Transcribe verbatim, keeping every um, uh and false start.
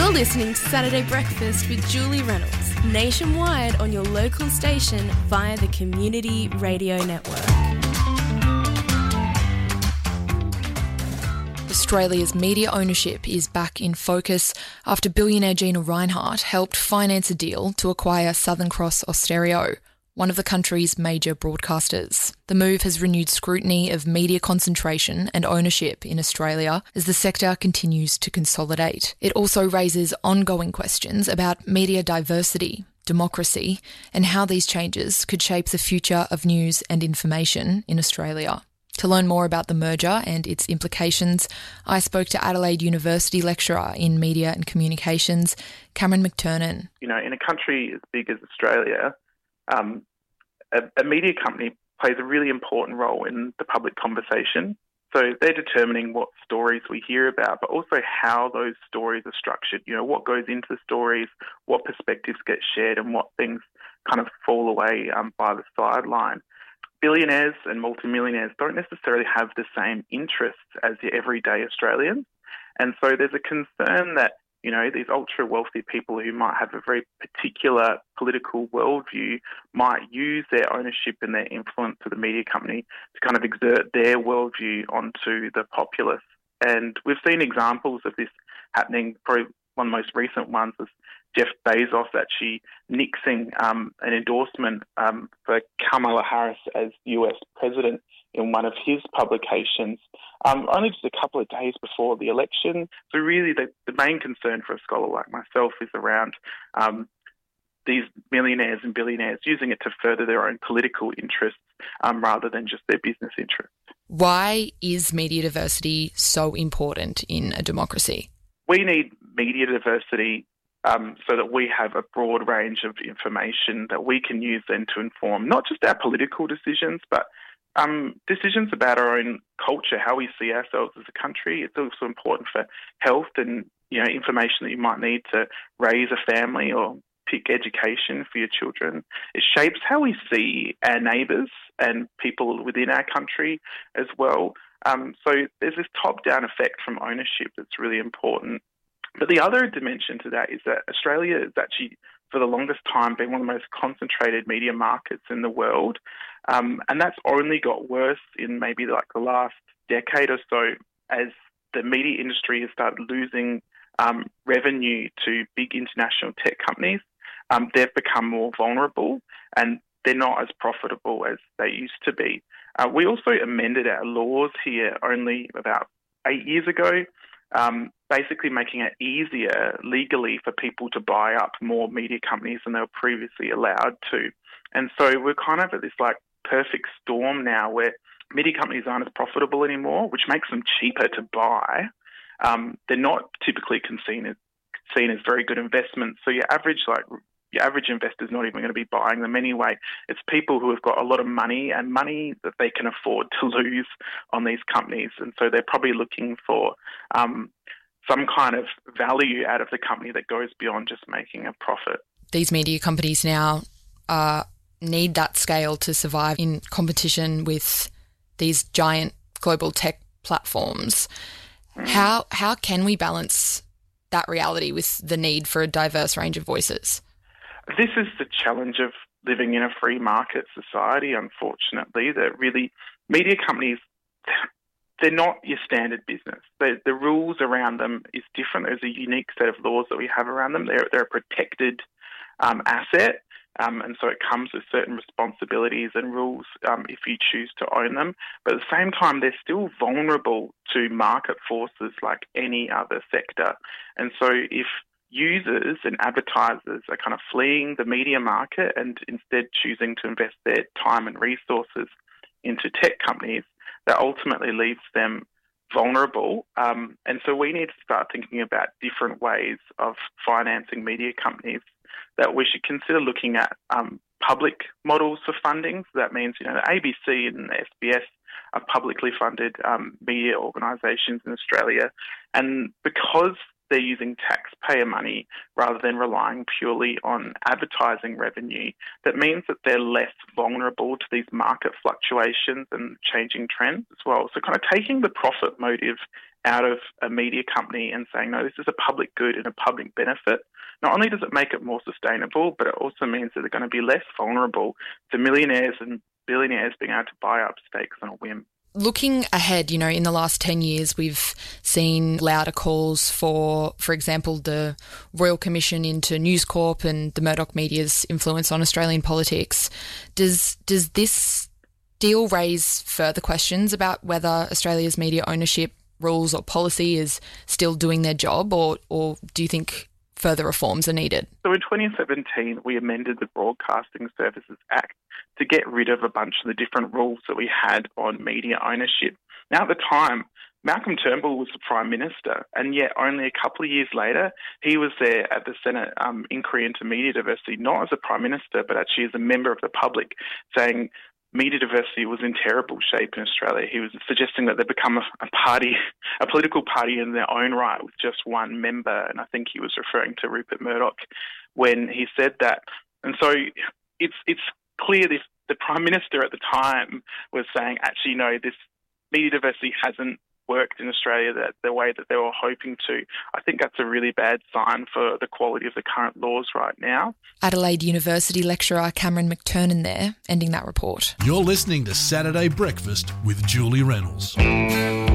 You're listening to Saturday Breakfast with Julie Reynolds, nationwide on your local station via the Community Radio Network. Australia's media ownership is back in focus after billionaire Gina Rinehart helped finance a deal to acquire Southern Cross Austereo, one of the country's major broadcasters. The move has renewed scrutiny of media concentration and ownership in Australia as the sector continues to consolidate. It also raises ongoing questions about media diversity, democracy, and how these changes could shape the future of news and information in Australia. To learn more about the merger and its implications, I spoke to Adelaide University lecturer in media and communications, Cameron McTurnan. You know, in a country as big as Australia, Um, a, a media company plays a really important role in the public conversation. So they're determining what stories we hear about, but also how those stories are structured. You know, what goes into the stories, what perspectives get shared, and what things kind of fall away um, by the sideline. Billionaires and multimillionaires don't necessarily have the same interests as the everyday Australians. And so there's a concern that you know, these ultra-wealthy people who might have a very particular political worldview might use their ownership and their influence of the media company to kind of exert their worldview onto the populace. And we've seen examples of this happening. Probably one of the most recent ones was Jeff Bezos actually nixing um, an endorsement um, for Kamala Harris as U S president in one of his publications, um, only just a couple of days before the election. So really the, the main concern for a scholar like myself is around um, these millionaires and billionaires using it to further their own political interests um, rather than just their business interests. Why is media diversity so important in a democracy? We need media diversity um, so that we have a broad range of information that we can use then to inform not just our political decisions, but Um, decisions about our own culture, how we see ourselves as a country. It's also important for health and, you know, information that you might need to raise a family or pick education for your children. It shapes how we see our neighbours and people within our country as well. Um, so there's this top-down effect from ownership that's really important. But the other dimension to that is that Australia is actually, for the longest time, been one of the most concentrated media markets in the world. Um, and that's only got worse in maybe like the last decade or so as the media industry has started losing um, revenue to big international tech companies. Um, they've become more vulnerable and they're not as profitable as they used to be. Uh, we also amended our laws here only about eight years ago, um, basically making it easier legally for people to buy up more media companies than they were previously allowed to. And so we're kind of at this like perfect storm now where media companies aren't as profitable anymore, which makes them cheaper to buy. Um, they're not typically seen as, seen as very good investments. So your average like your average investor's not even going to be buying them anyway. It's people who have got a lot of money and money that they can afford to lose on these companies. And so they're probably looking for um, some kind of value out of the company that goes beyond just making a profit. These media companies now are need that scale to survive in competition with these giant global tech platforms. Mm. How how can we balance that reality with the need for a diverse range of voices? This is the challenge of living in a free market society, unfortunately, that really media companies, they're not your standard business. The, the rules around them is different. There's a unique set of laws that we have around them. They're, they're a protected um, asset. Um, and so it comes with certain responsibilities and rules um, if you choose to own them. But at the same time, they're still vulnerable to market forces like any other sector. And so if users and advertisers are kind of fleeing the media market and instead choosing to invest their time and resources into tech companies, that ultimately leaves them vulnerable. Um, and so we need to start thinking about different ways of financing media companies, that we should consider looking at um, public models for funding. So that means, you know, the A B C and the S B S are publicly funded um, media organisations in Australia. And because they're using taxpayer money rather than relying purely on advertising revenue, that means that they're less vulnerable to these market fluctuations and changing trends as well. So kind of taking the profit motive out of a media company and saying, no, this is a public good and a public benefit, not only does it make it more sustainable, but it also means that they're going to be less vulnerable to millionaires and billionaires being able to buy up stakes on a whim. Looking ahead, you know, in the last ten years, we've seen louder calls for, for example, the Royal Commission into News Corp and the Murdoch media's influence on Australian politics. Does does this deal raise further questions about whether Australia's media ownership rules or policy is still doing their job, or, or do you think further reforms are needed? So in twenty seventeen, we amended the Broadcasting Services Act to get rid of a bunch of the different rules that we had on media ownership. Now, at the time, Malcolm Turnbull was the Prime Minister, and yet only a couple of years later, he was there at the Senate um, inquiry into media diversity, not as a Prime Minister, but actually as a member of the public, saying media diversity was in terrible shape in Australia. He was suggesting that they become a, a party, a political party in their own right with just one member, and I think he was referring to Rupert Murdoch when he said that. And so it's it's clear this, the Prime Minister at the time was saying, actually, no, this media diversity hasn't worked in Australia that the way that they were hoping to. I think that's a really bad sign for the quality of the current laws right now. Adelaide University lecturer Cameron McTurnan there, ending that report. You're listening to Saturday Breakfast with Julie Reynolds.